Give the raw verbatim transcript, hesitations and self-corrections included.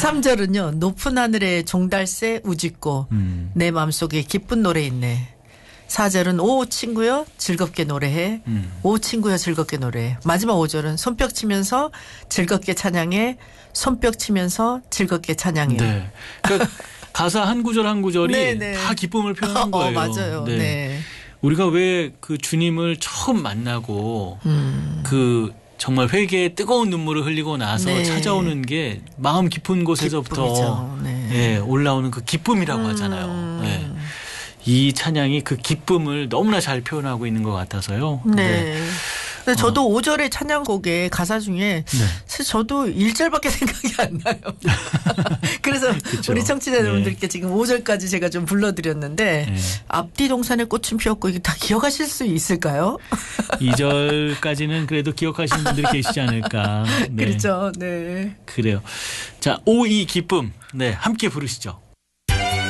삼 절은요. 높은 하늘에 종달새 우짖고 음. 내 마음속에 기쁜 노래 있네. 사 절은 오 친구여 즐겁게 노래해. 음. 오 친구여 즐겁게 노래해. 마지막 오 절은 손뼉 치면서 즐겁게 찬양해. 손뼉 치면서 즐겁게 찬양해. 네. 그러니까 가사 한 구절 한 구절이 네, 네. 다 기쁨을 표현한 어, 거예요. 맞아요. 네. 네. 우리가 왜 그 주님을 처음 만나고 음. 그 정말 회개에 뜨거운 눈물을 흘리고 나서 네. 찾아오는 게 마음 깊은 곳에서부터 기쁨이죠. 네. 예, 올라오는 그 기쁨이라고 음. 하잖아요. 예. 이 찬양이 그 기쁨을 너무나 잘 표현하고 있는 것 같아서요. 네. 근데 저도 어. 오 절의 찬양곡의 가사 중에 네. 사실 저도 일 절밖에 생각이 안 나요. 그래서 그쵸. 우리 청취자 여러분들께 지금 오 절까지 제가 좀 불러드렸는데 네. 앞뒤 동산에 꽃은 피었고 이게 다 기억하실 수 있을까요? 이 절까지는 그래도 기억하시는 분들이 계시지 않을까. 네. 그렇죠. 네. 그래요. 자, 오 이 기쁨. 네, 함께 부르시죠.